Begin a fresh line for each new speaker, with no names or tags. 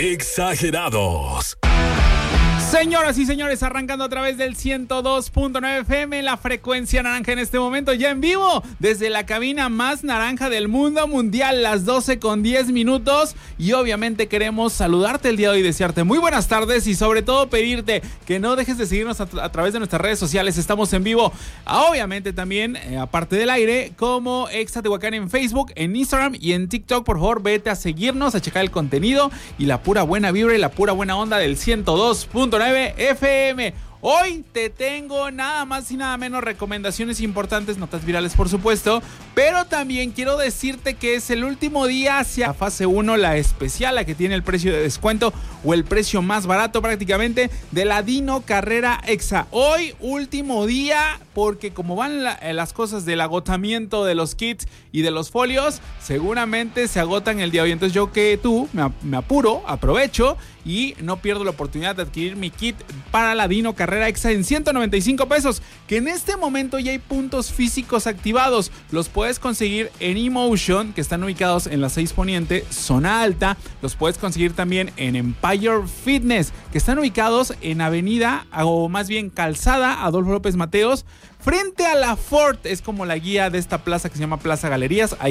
Exagerados.
Señoras y señores, arrancando a través del 102.9 FM, la frecuencia naranja en este momento, ya en vivo, desde la cabina más naranja del mundo mundial, las 12:10. Y obviamente queremos saludarte el día de hoy, desearte muy buenas tardes y sobre todo pedirte que no dejes de seguirnos a través de nuestras redes sociales. Estamos en vivo, obviamente también, aparte del aire, como Exa Tehuacán en Facebook, en Instagram y en TikTok. Por favor, vete a seguirnos, a checar el contenido y la pura buena vibra y la pura buena onda del 102.9 FM. Hoy te tengo nada más y nada menos recomendaciones importantes, notas virales por supuesto, pero también quiero decirte que es el último día hacia fase 1, la especial, la que tiene el precio de descuento o el precio más barato prácticamente de la Dino Carrera Exa. Hoy último día, porque como van las cosas del agotamiento de los kits y de los folios, seguramente se agotan el día de hoy. Entonces yo que tú me apuro, aprovecho y no pierdo la oportunidad de adquirir mi kit para la Dino Carrera Exa en 195 pesos, que en este momento ya hay puntos físicos activados. Los puedes conseguir en eMotion, que están ubicados en la 6 Poniente, zona alta. Los puedes conseguir también en Empire Fitness, que están ubicados en avenida, o más bien calzada Adolfo López Mateos, frente a la Ford. Es como la guía de esta plaza que se llama Plaza Galerías. Ahí